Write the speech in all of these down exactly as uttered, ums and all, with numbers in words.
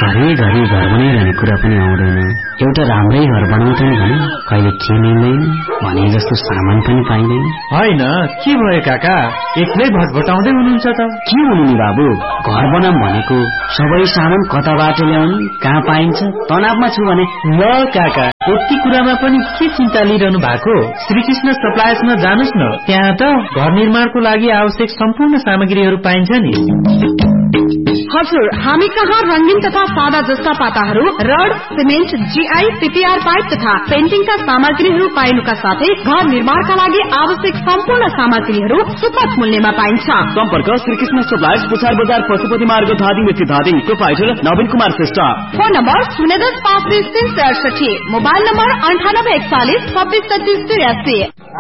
घरिघरि घर बनाइरहने कुरा पनि आउँदैन। एउटा राम्रै घर बनाउँथ्यो नि भने कहिले के मिल्दैन भने जस्तो सामान पनि पाइँदैन। होइन के भयो काका, एक्लै भटभटाउँदै हुनुहुन्छ त? के हुनु नि बाबु, घर बनाऊँ भनेको सबै सामान कताबाट ल्याउने, कहाँ पाइन्छ, तनावमा छु भने। ल काका, यति कुरामा पनि के चिन्ता लिइरहनु भएको? श्रीकृष्ण सप्लायर्समा जानुस् न, त्यहाँ त घर निर्माणको लागि आवश्यक सम्पूर्ण सामग्रीहरू पाइन्छ नि। हजुर, हामी कहाँ रंगीन तथा सादा जस्ता पाताहरू, rod, cement, GI, PPR pipe तथा पेन्टिङका सामग्रीहरू पाइनुका साथै घर निर्माणका लागि आवश्यक सम्पूर्ण सामग्रीहरू सुपथ मूल्यमा पाइन्छ। सम्पर्क श्रीकृष्ण सप्लायर्स, पुछार बजार, पशुपति मार्ग, धादिङ व्यक्ति धादिङ। प्रोपाइटर नवीन कुमार श्रेष्ठ। फोन नम्बर शून्य दस पाँच तीस तीन सय अडसठी। मोबाइल नम्बर अन्ठानब्बे एकचालिस छब्बीस तैतिस तिरासी।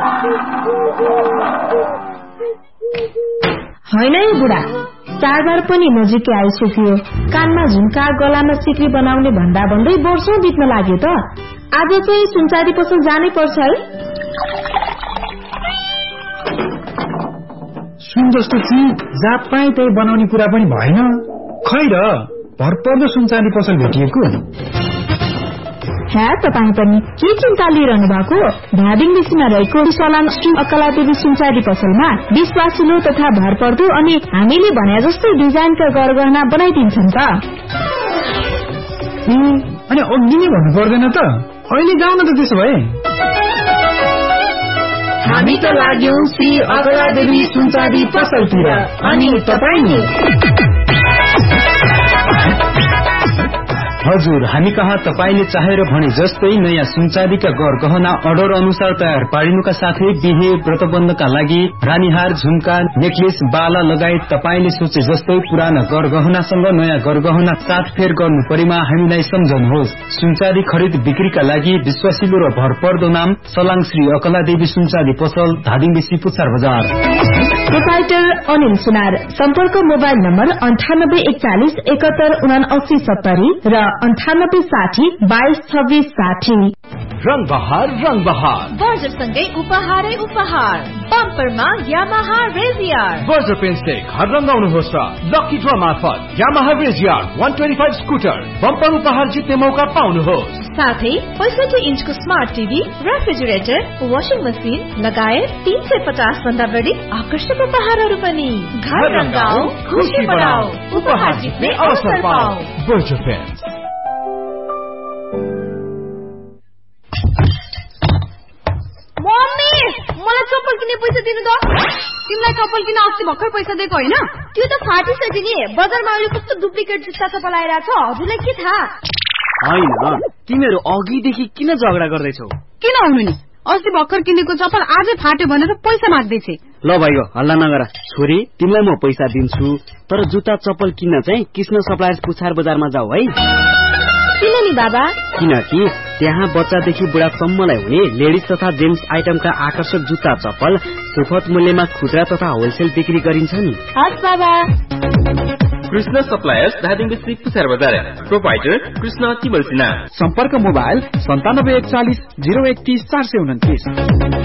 होइन है बुढा, चाडबाड पनि नजिकै आइसक्यो। कानमा झुम्का, गलामा सिक्री बनाउने भन्दा भन्दै वर्षौं बित्न लाग्यो त। आज चाहिँ सुनचाँदी पसल जानै पर्छ है। सुन जस्तो चिज जात पाए त्यही बनाउने कुरा पनि भएन। खै र भरपर्दो सुनचाँदी पसल भेटिएको। हे तपाईँ पनि के चिन्ता लिइरहनु भएको? धादिङ बेसीमा रहेको सलाम श्री अकलादेवी सुनचाँदी पसलमा विश्वासिलो तथा भरपर्दो अनि हामीले भने जस्तै डिजाइनका गरगहना बनाइदिन्छन् त। अनि अघि नै भन्नु पर्दैन त? अहिले जाउँ न त त्यसो भए। हामी त लाग्यौं श्री अकलादेवी सुनचाँदी पसलतिर, अनि तपाईँ नि? हजुर, हामी कहाँ तपाईले चाहेर भने जस्तै नयाँ सुनचाँदीका गर गहना अर्डर अनुसार तयार पारिनुका साथै बिहे व्रतबन्धका लागि रानीहार, झुम्का, नेकलेस, बाला लगायत तपाईले सोचे जस्तै पुराना गर गहनासँग नयाँ गर गहना साथफेर गर्नु परेमा हामीलाई सम्झनुहोस्। सुनचाँदी खरिद बिक्रीका लागि विश्वासिलो र भरपर्दो नाम सलाङ श्री अकलादेवी सुनचाँदी पसल, धादिङ बेसी, पुछार बजार। प्रोपाइटर अनिल सुनार। सम्पर्क मोबाइल नम्बर अन्ठानब्बे एकचालिस एकात्तर उनासी सत्तरी र अन्ठानब्बे साठी बाइस छब्बीस साठी। रंग बहार रंग बहार बर्जरसँगै उपहारै उपहार। बम्परमा यामाहा रेजियर। बर्जर पेन्सले घर रंगाउनुहोस् र लकी ड्र मार्फत यामाहा रेजियर एक सय पच्चीस स्कुटर बम्पर उपहार जित्ने मौका पाउनुहोस्। साथै पैंसठी इन्चको smart TV, refrigerator, washing machine लगायत तीन सय पचास भन्दा बढी आकर्षक उपहारहरू पनि। घर रंगाऊ, खुशी बढाऊ, उपहार जित्ने अवसर पाऊ। Berger pens. मम्मी, मलाई चप्पल किन्ने पैसा दिनु त। तिमीलाई चप्पल किन्न अस्ति भर्खर पैसा दिएको होइन? त्यो त फाटिसक्यो नि। बजारमा अहिले कस्तो डुप्लिकेट जुत्ता चप्पल आइरहेछ, हजुरलाई के थाहा? होइन, तिमीहरू अघिदेखि किन झगडा गर्दैछौ? किन हुनु नि, अस्ति भर्खर किनेको चप्पल आजै फाट्यो भनेर पैसा माग्दैछे। ल भाइ हो, हल्ला नगर। छोरी, तिमीलाई म पैसा दिन्छु, तर जुत्ता चप्पल किन्न चाहिँ कृष्ण सप्लायर्स पुछार बजारमा जाऊ है। किन नि बाबा? किनकि त्यहाँ बच्चादेखि बुढासम्मलाई हुने लेडिज तथा जेन्ट्स आइटमका आकर्षक जुत्ता चप्पल सुपथ मूल्यमा खुद्रा तथा होलसेल बिक्री गरिन्छ नि। हस् बाबा। कृष्ण सप्लायर्स, धादिङ बेसी, पुछार बजार। प्रोपाइटर कृष्ण तिमल सिन्हा। सम्पर्क मोबाइल सन्तानब्बे एकचालिस जीरो एकतीस चार सय उन्तिस।